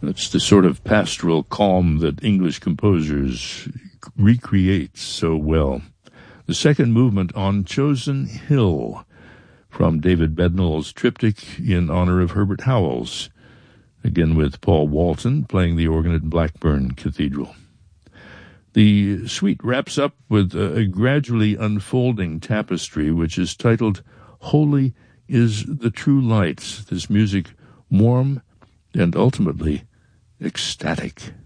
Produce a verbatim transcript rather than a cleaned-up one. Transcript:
That's the sort of pastoral calm that English composers recreate so well. The second movement, On Chosen Hill, from David Bednall's triptych in honor of Herbert Howells, again with Paul Walton playing the organ at Blackburn Cathedral. The suite wraps up with a, a gradually unfolding tapestry, which is titled Holy is the True Light. This music warm and ultimately ecstatic.